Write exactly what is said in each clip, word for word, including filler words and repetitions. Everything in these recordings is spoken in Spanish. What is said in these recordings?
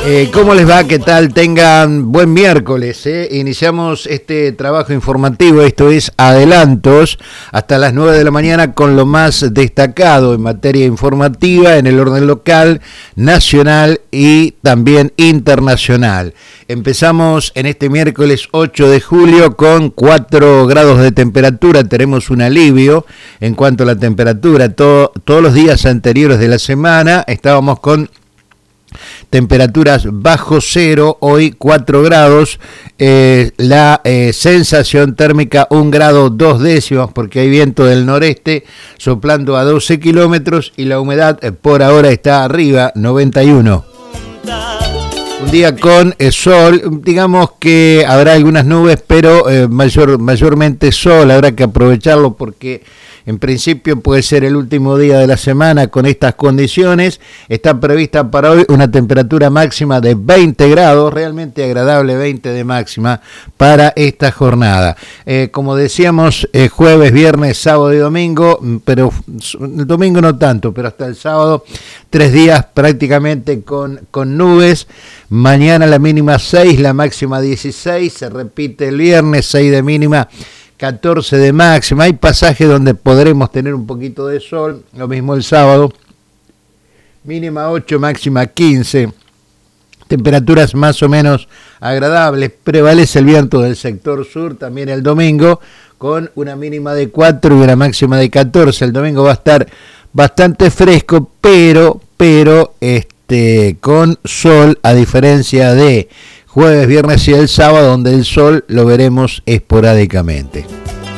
Eh, ¿Cómo les va? ¿Qué tal? Tengan buen miércoles. ¿eh? Iniciamos este trabajo informativo, esto es Adelantos, hasta las nueve de la mañana con lo más destacado en materia informativa en el orden local, nacional y también internacional. Empezamos en este miércoles ocho de julio con cuatro grados de temperatura, tenemos un alivio en cuanto a la temperatura. Todo, todos los días anteriores de la semana estábamos con temperaturas bajo cero, hoy cuatro grados, eh, la eh, sensación térmica un grado dos décimas porque hay viento del noreste soplando a doce kilómetros y la humedad eh, por ahora está arriba, noventa y uno. Un día con eh, sol, digamos que habrá algunas nubes, pero eh, mayor, mayormente sol, habrá que aprovecharlo porque en principio puede ser el último día de la semana con estas condiciones. Está prevista para hoy una temperatura máxima de veinte grados, realmente agradable, veinte de máxima para esta jornada. Eh, como decíamos, eh, jueves, viernes, sábado y domingo, pero el domingo no tanto, pero hasta el sábado, tres días prácticamente con, con nubes. Mañana la mínima seis, la máxima dieciséis, se repite el viernes, seis de mínima, catorce de máxima. Hay pasajes donde podremos tener un poquito de sol, lo mismo el sábado, mínima ocho, máxima quince, temperaturas más o menos agradables. Prevalece el viento del sector sur también el domingo, con una mínima de cuatro y una máxima de catorce. El domingo va a estar bastante fresco, pero, pero este, con sol, a diferencia de jueves, viernes y el sábado, donde el sol lo veremos esporádicamente.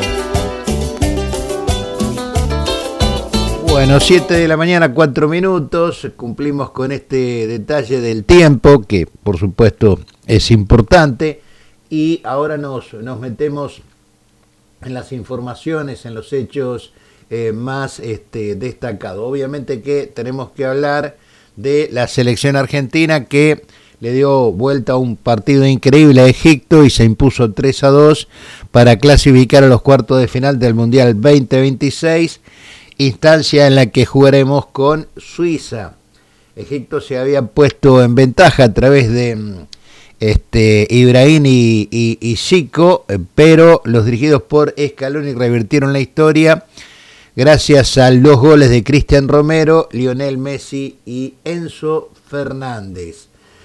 Bueno, siete de la mañana, cuatro minutos, cumplimos con este detalle del tiempo, que por supuesto es importante, y ahora nos, nos metemos en las informaciones, en los hechos eh, más este, destacados. Obviamente que tenemos que hablar de la selección argentina que le dio vuelta a un partido increíble a Egipto y se impuso tres a dos para clasificar a los cuartos de final del Mundial veinte veintiséis, instancia en la que jugaremos con Suiza. Egipto se había puesto en ventaja a través de este, Ibrahim y, y, y Zico, pero los dirigidos por Scaloni revirtieron la historia gracias a los goles de Cristian Romero, Lionel Messi y Enzo Fernández.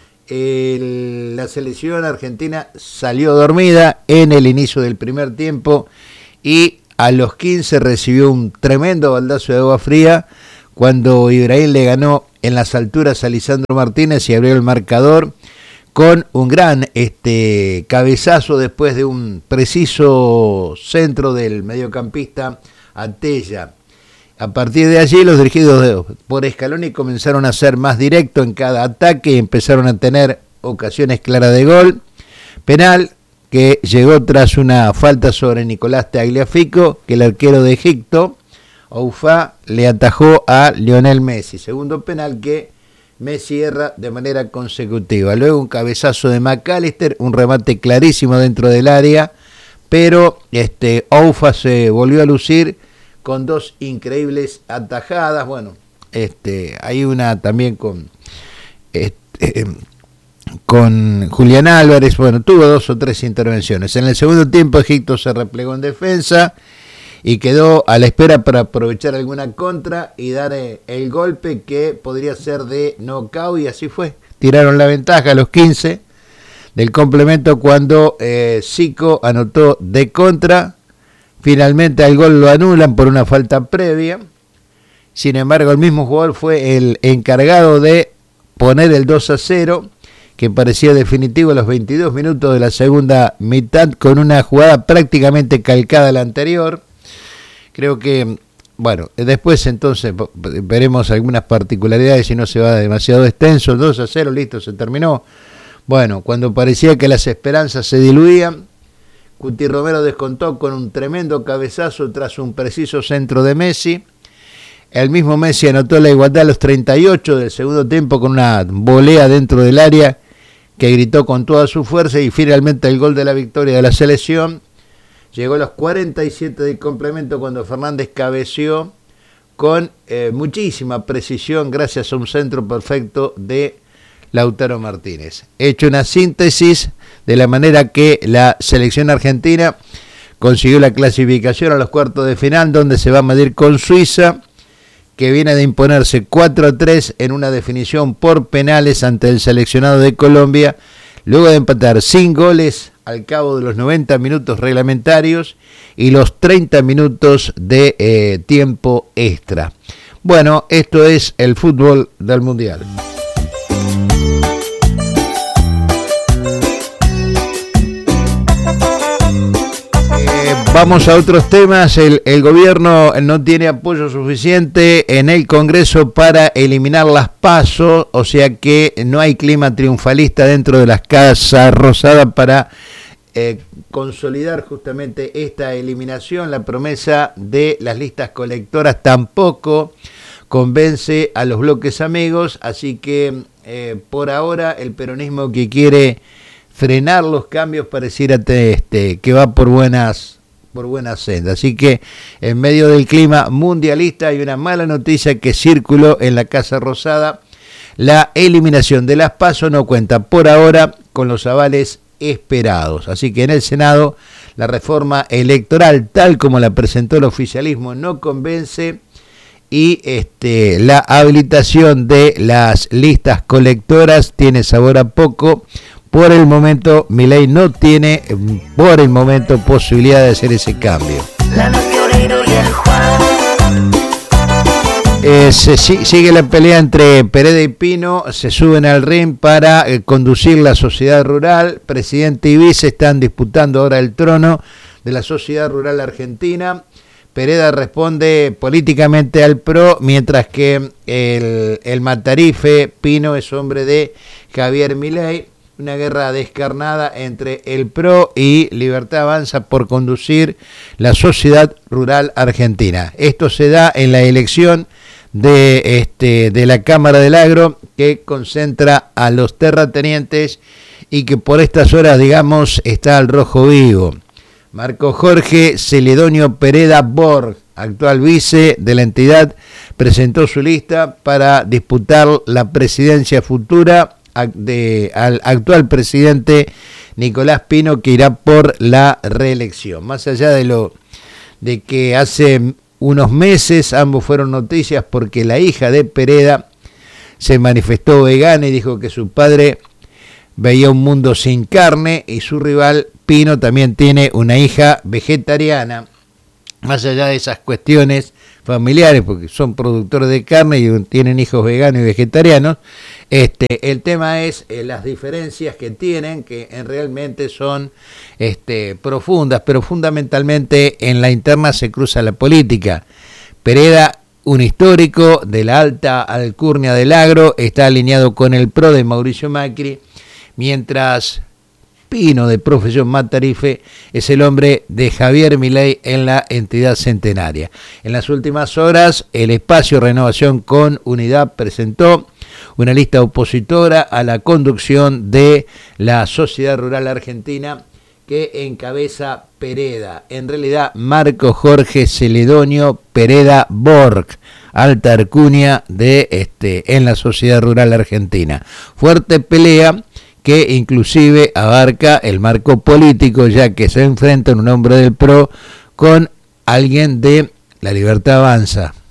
El, la selección argentina salió dormida en el inicio del primer tiempo y a los quince recibió un tremendo baldazo de agua fría cuando Ibrahim le ganó en las alturas a Lisandro Martínez y abrió el marcador con un gran este, cabezazo después de un preciso centro del mediocampista Atella. A partir de allí, los dirigidos por Scaloni comenzaron a ser más directos en cada ataque y empezaron a tener ocasiones claras de gol. Penal que llegó tras una falta sobre Nicolás Tagliafico, que el arquero de Egipto, Oufa, le atajó a Lionel Messi. Segundo penal que Messi erra de manera consecutiva. Luego un cabezazo de McAllister, un remate clarísimo dentro del área, pero este, Oufa se volvió a lucir con dos increíbles atajadas. Bueno, este, hay una también con, este, con Julián Álvarez. Bueno, tuvo dos o tres intervenciones. En el segundo tiempo Egipto se replegó en defensa y quedó a la espera para aprovechar alguna contra y dar el golpe que podría ser de knockout, y así fue. Tiraron la ventaja a los quince del complemento cuando eh, Zico anotó de contra. Finalmente al gol lo anulan por una falta previa. Sin embargo, el mismo jugador fue el encargado de poner el dos a cero, que parecía definitivo a los veintidós minutos de la segunda mitad, con una jugada prácticamente calcada a la anterior. Creo que, bueno, después entonces veremos algunas particularidades si no se va demasiado extenso. dos a cero, listo, se terminó. Bueno, cuando parecía que las esperanzas se diluían, Cuti Romero descontó con un tremendo cabezazo tras un preciso centro de Messi. El mismo Messi anotó la igualdad a los treinta y ocho del segundo tiempo con una volea dentro del área que gritó con toda su fuerza, y finalmente el gol de la victoria de la selección llegó a los cuarenta y siete del complemento cuando Fernández cabeció con eh, muchísima precisión gracias a un centro perfecto de Lautaro Martínez. He hecho una síntesis de la manera que la selección argentina consiguió la clasificación a los cuartos de final, donde se va a medir con Suiza, que viene de imponerse cuatro a tres en una definición por penales ante el seleccionado de Colombia, luego de empatar sin goles al cabo de los noventa minutos reglamentarios y los treinta minutos de eh, tiempo extra. Bueno, esto es el fútbol del Mundial. Vamos a otros temas. El, el gobierno no tiene apoyo suficiente en el Congreso para eliminar las PASO, o sea que no hay clima triunfalista dentro de las Casas Rosadas para eh, consolidar justamente esta eliminación. La promesa de las listas colectoras tampoco convence a los bloques amigos, así que eh, por ahora el peronismo, que quiere frenar los cambios, pareciera este, que va por buenas por buena senda. Así que en medio del clima mundialista hay una mala noticia que circuló en la Casa Rosada. La eliminación de las PASO no cuenta por ahora con los avales esperados. Así que en el Senado la reforma electoral, tal como la presentó el oficialismo, no convence, y este, la habilitación de las listas colectoras tiene sabor a poco. Por el momento, Milei no tiene, por el momento, posibilidad de hacer ese cambio. Eh, se, sigue la pelea entre Pereda y Pino, se suben al ring para eh, conducir la sociedad rural. Presidente y vice están disputando ahora el trono de la sociedad rural argentina. Pereda responde políticamente al PRO, mientras que el, el matarife Pino es hombre de Javier Milei. Una guerra descarnada entre el PRO y Libertad Avanza por conducir la sociedad rural argentina. Esto se da en la elección de, este, de la Cámara del Agro, que concentra a los terratenientes y que por estas horas, digamos, está al rojo vivo. Marco Jorge Celedonio Pereda Borg, actual vice de la entidad, presentó su lista para disputar la presidencia futura de, al actual presidente Nicolás Pino, que irá por la reelección. Más allá de lo de que hace unos meses ambos fueron noticias porque la hija de Pereda se manifestó vegana y dijo que su padre veía un mundo sin carne, y su rival Pino también tiene una hija vegetariana. Más allá de esas cuestiones familiares, porque son productores de carne y tienen hijos veganos y vegetarianos, este, el tema es eh, las diferencias que tienen, que en realmente son este, profundas, pero fundamentalmente en la interna se cruza la política. Pereda, un histórico de la alta alcurnia del agro, está alineado con el PRO de Mauricio Macri, mientras Pino, de profesión matarife, es el hombre de Javier Milei en la entidad centenaria. En las últimas horas, el espacio Renovación con Unidad presentó una lista opositora a la conducción de la Sociedad Rural Argentina, que encabeza Pereda. En realidad, Marco Jorge Celedonio Pereda Borg, alta alcurnia de este en la Sociedad Rural Argentina. Fuerte pelea que inclusive abarca el marco político, ya que se enfrenta un hombre del PRO con alguien de la Libertad Avanza.